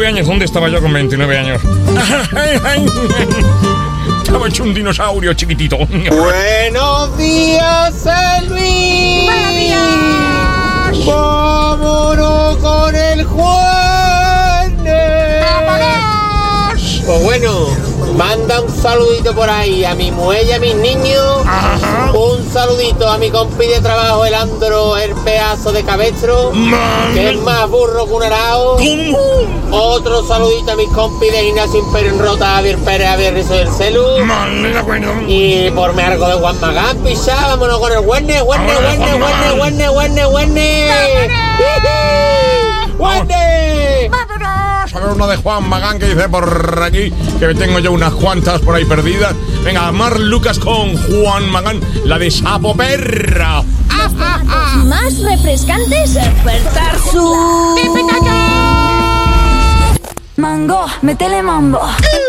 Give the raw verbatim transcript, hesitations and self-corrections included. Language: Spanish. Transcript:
veintinueve años. ¿Dónde estaba yo con veintinueve años? Estaba hecho un dinosaurio chiquitito. Buenos días, Elvis. ¡Buenos días! ¡Vámonos con el Juanes! ¡Vámonos! Pues bueno, manda un saludito por ahí a mi mujer y a mis niños. Ajá. Un saludito a mi compi de trabajo, el Andro, el pedazo de cabestro, Man. que es más burro que un arao. ¿Cómo? Otro saludito a mis compis de Gimnasio Imperio en Rota, Javier Pérez, Javier Rizo del Celu. Vale, de acuerdo. Y por me algo de Juan Magán, pichá, vámonos con el Wenne, Wenne, Vámonos, Wenne, Juan Wenne, Magán. Wenne, Wenne, Wenne. ¡Wenne! ¡Vámonos! A ver una de Juan Magán que dice por aquí, que tengo yo unas cuantas por ahí perdidas. Venga, Mar Lucas con Juan Magán, la de Sapo Perra. Los formatos más refrescantes, despertar su... Mango, métele mambo.